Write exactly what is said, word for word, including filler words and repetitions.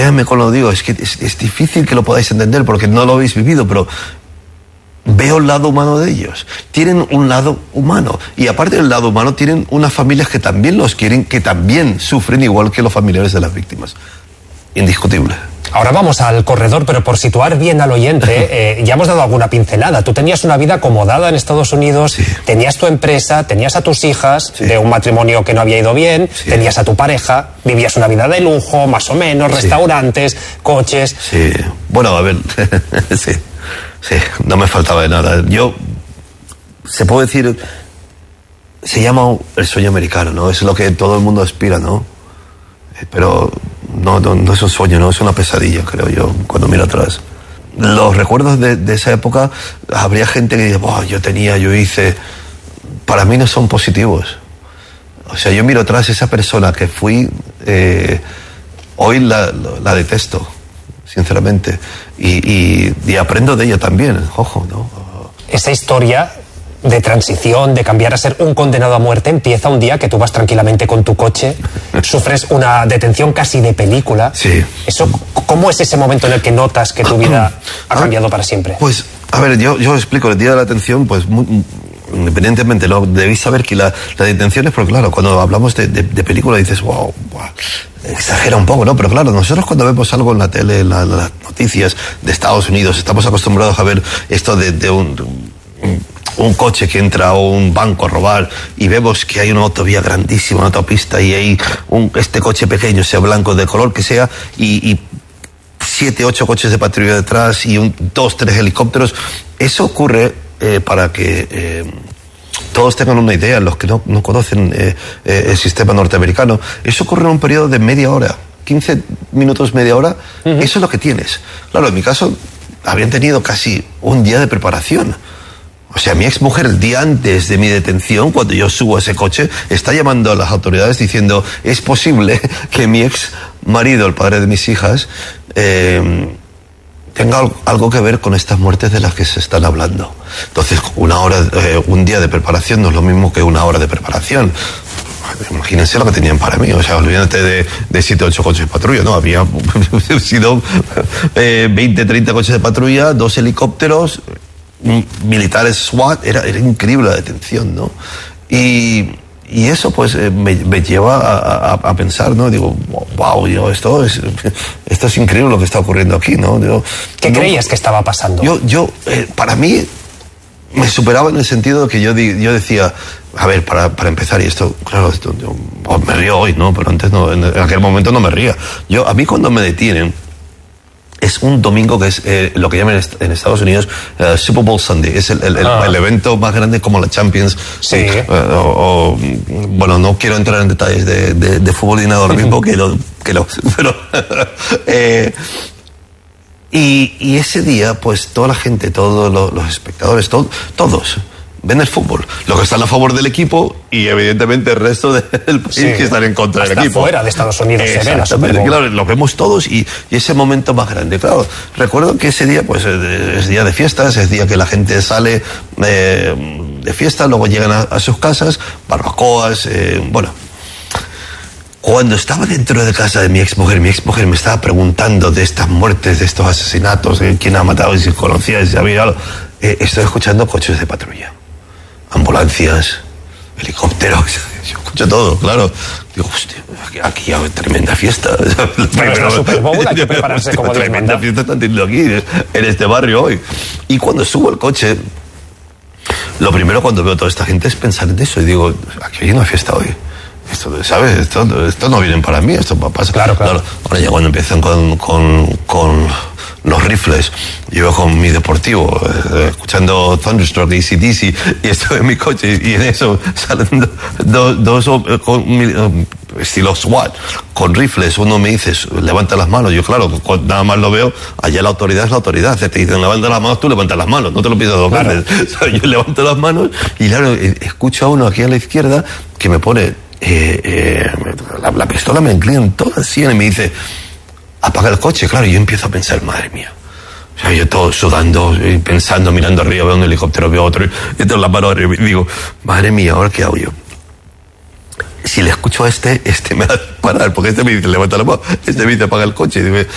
créanme cuando lo digo, es que es, es difícil que lo podáis entender porque no lo habéis vivido, pero veo el lado humano de ellos. Tienen un lado humano. Y aparte del lado humano, tienen unas familias que también los quieren, que también sufren igual que los familiares de las víctimas. Indiscutible. Ahora vamos al corredor, pero por situar bien al oyente, eh, ya hemos dado alguna pincelada. Tú tenías una vida acomodada en Estados Unidos, sí. Tenías tu empresa, tenías a tus hijas, sí. De un matrimonio que no había ido bien, sí. Tenías a tu pareja, vivías una vida de lujo, más o menos, sí. Restaurantes, coches... Sí, bueno, a ver, sí, sí, no me faltaba de nada. Yo, se puede decir, se llama el sueño americano, ¿no? Es lo que todo el mundo aspira, ¿no? Pero... No, no, no es un sueño, no es una pesadilla, creo yo, cuando miro atrás. Los recuerdos de, de esa época, habría gente que dice, oh, yo tenía, yo hice... Para mí no son positivos. O sea, yo miro atrás, esa persona que fui, eh, hoy la, la detesto, sinceramente. Y, y, y aprendo de ella también, ojo, ¿no? Esa historia de transición, de cambiar a ser un condenado a muerte, empieza un día que tú vas tranquilamente con tu coche, sufres una detención casi de película. Sí. Eso, ¿cómo es ese momento en el que notas que tu vida ha cambiado para siempre? Pues, a ver, yo, yo explico, el día de la detención, pues, muy, independientemente, lo debéis saber que la, la detención es, porque claro, cuando hablamos de, de, de película dices, wow, wow, exagera un poco, ¿no? Pero claro, nosotros cuando vemos algo en la tele, en la, las noticias de Estados Unidos, estamos acostumbrados a ver esto de, de un... De un un coche que entra a un banco a robar y vemos que hay una autovía grandísima, una autopista y hay un, este coche pequeño, sea blanco, de color que sea, y, y siete, ocho coches de patrulla detrás y un, dos, tres helicópteros. Eso ocurre eh, para que eh, todos tengan una idea, los que no, no conocen eh, eh, el sistema norteamericano. Eso ocurre en un periodo de media hora, quince minutos, media hora. Uh-huh. Eso es lo que tienes. Claro, en mi caso, habían tenido casi un día de preparación. O sea, mi exmujer, el día antes de mi detención, cuando yo subo a ese coche, está llamando a las autoridades diciendo, es posible que mi ex marido, el padre de mis hijas, eh, tenga algo que ver con estas muertes de las que se están hablando. Entonces, una hora, eh, un día de preparación no es lo mismo que una hora de preparación. Imagínense lo que tenían para mí, o sea, olvídate de, de siete, ocho coches de patrulla, ¿no? Había sido eh, veinte, treinta coches de patrulla, dos helicópteros, militares SWAT, era, era increíble la detención, ¿no? Y, y eso pues eh, me, me lleva a, a, a pensar, ¿no? Digo, wow, yo, esto es esto es increíble lo que está ocurriendo aquí, ¿no? Digo, ¿qué no, creías que estaba pasando? Yo, yo eh, para mí, me superaba en el sentido de que yo, yo decía, a ver, para, para empezar, y esto, claro, esto, yo, oh, me río hoy, ¿no? Pero antes no, en aquel momento no me ría. Yo, a mí cuando me detienen, es un domingo que es eh, lo que llaman en Estados Unidos uh, Super Bowl Sunday. Es el, el, ah. el evento más grande como la Champions. Sí. Uh, o, o, bueno, no quiero entrar en detalles de, de, de fútbol ni nada ahora mismo, que lo, que lo, pero, eh, y, y ese día, pues toda la gente, todos los, los espectadores, todo, todos ven el fútbol, los que están a favor del equipo y evidentemente el resto del país, sí, que están en contra hasta del equipo. Fuera de Estados Unidos se ve la Super Bowl. Claro, lo vemos todos y, y ese momento más grande. Claro, recuerdo que ese día pues es día de fiestas, es día que la gente sale eh, de fiesta, luego llegan a, a sus casas, barbacoas, eh, bueno. Cuando estaba dentro de casa de mi exmujer, mi exmujer me estaba preguntando de estas muertes, de estos asesinatos, de quién ha matado, y si conocía, si había algo. Eh, estoy escuchando coches de patrulla, ambulancias, helicópteros, yo escucho todo, claro. Digo, hostia, aquí, aquí hay tremenda fiesta. Pero es la Super Bowl, hay que prepararse como Dios manda. Tremenda fiesta están teniendo aquí, en este barrio hoy. Y cuando subo el coche, lo primero cuando veo a toda esta gente es pensar en eso. Y digo, aquí hay una fiesta hoy. Esto, ¿sabes? Esto, esto no vienen para mí, esto pasa. Claro, claro. Ahora ya cuando empiezan con, con, con los rifles, yo iba con mi deportivo, eh, escuchando Thunderstruck de A C D C, y estoy en mi coche, y en eso salen dos, dos, dos con, um, estilo SWAT, con rifles. Uno me dice, levanta las manos. Yo, claro, nada más lo veo, allá la autoridad es la autoridad. Te dicen, levanta las manos, tú levantas las manos, no te lo pides dos veces. Claro. Yo levanto las manos, y claro, escucho a uno aquí a la izquierda que me pone... Eh, eh, la, la pistola me inclina en toda la sien y me dice, apaga el coche. Claro, y yo empiezo a pensar, madre mía, o sea, yo todo sudando, pensando, mirando arriba, veo un helicóptero, veo otro, y tengo las manos arriba y digo, madre mía, ¿ahora qué hago yo? Si le escucho a este, este me va a parar, porque este me dice, levanta la mano, este me dice, apaga el coche, y digo,